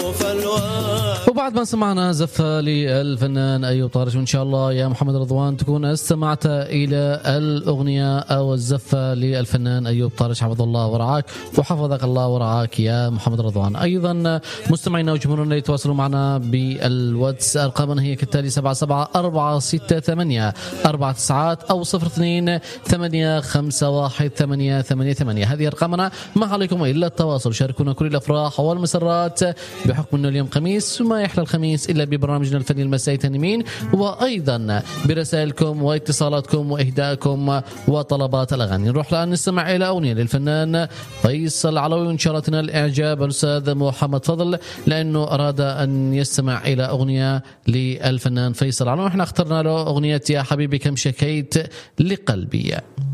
وبعد ما سمعنا زفة للفنان أيوب طارش، وإن شاء الله يا محمد رضوان تكون استمعت إلى الأغنية أو الزفة للفنان أيوب طارش، حفظ الله ورعاك وحفظك الله ورعاك يا محمد رضوان. أيضا مستمعينا وجمهورنا اللي يتواصلوا معنا بالواتس، أرقامنا هي كالتالي: 77-468-4 أو 02-851-888. هذه أرقامنا، ما عليكم إلا التواصل. شاركونا كل الأفراح والمسرات بحكم أنه اليوم خميس، وما يحلى الخميس إلا ببرنامجنا الفني المسائي تنمين، وأيضا برسائلكم واتصالاتكم وإهدائكم وطلبات الأغاني. نروح الآن نستمع إلى أغنية للفنان فيصل علوي، وإن شاء الله تنال إعجاب الأستاذ محمد فضل، لأنه أراد أن يستمع إلى أغنية للفنان فيصل علوي. نحن اخترنا له أغنية يا حبيبي كم شكيت لقلبي.